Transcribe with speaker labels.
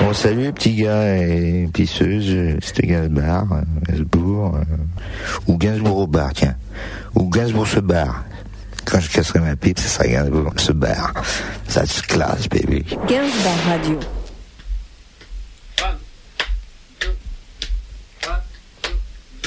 Speaker 1: Bon, salut, petit gars et pisseuse, c'était Gainsbourg, ou Gainsbourg au bar, tiens. Ou Gainsbourg se barre. Quand je casserai ma pipe, ce sera Gainsbourg se barre. Ça se classe, baby.
Speaker 2: Gainsbourg Radio.